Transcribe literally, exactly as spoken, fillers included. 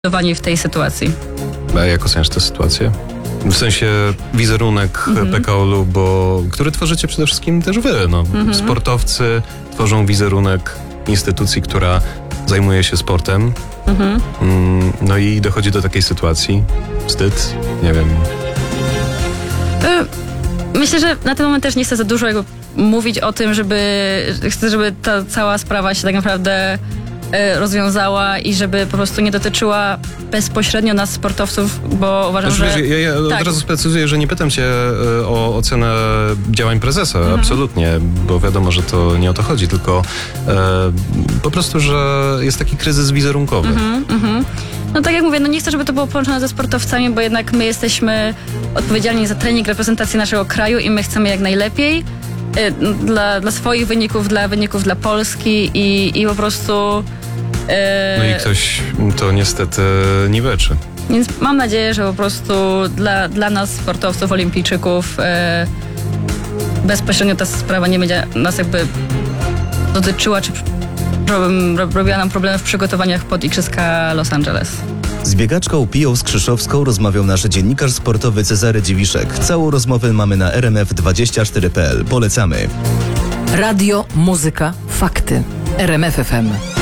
w tej sytuacji. A jak oceniasz tę sytuację? W sensie wizerunek Mhm. P K O L-u, bo który tworzycie przede wszystkim też wy. No. Mhm. Sportowcy tworzą wizerunek instytucji, która zajmuje się sportem. Mhm. Mm, No i dochodzi do takiej sytuacji. Wstyd? Nie wiem. Y, Myślę, że na ten moment też nie chcę za dużo jakby mówić o tym, żeby, chcę, żeby ta cała sprawa się tak naprawdę y, rozwiązała i żeby po prostu nie dotyczyła bezpośrednio nas sportowców, bo uważam, Znaczy, że... wiesz, ja, ja tak. od razu sprecyzuję, że nie pytam cię e, o ocenę działań prezesa, Mhm. absolutnie, bo wiadomo, że to nie o to chodzi, tylko e, po prostu, że jest taki kryzys wizerunkowy. Mhm, mhm. No tak jak mówię, no nie chcę, żeby to było połączone ze sportowcami, bo jednak my jesteśmy odpowiedzialni za trening, reprezentację naszego kraju i my chcemy jak najlepiej y, dla, dla swoich wyników, dla wyników dla Polski i, i po prostu... y, No i ktoś to niestety niweczy. Więc mam nadzieję, że po prostu dla, dla nas, sportowców, olimpijczyków, e, bezpośrednio ta sprawa nie będzie nas jakby dotyczyła, czy rob- robiła nam problemy w przygotowaniach pod Igrzyska Los Angeles. Z biegaczką Piją Skrzyszowską rozmawiał nasz dziennikarz sportowy Cezary Dziwiszek. Całą rozmowę mamy na r m f dwadzieścia cztery kropka p l. Polecamy. Radio, muzyka, fakty. R M F F M.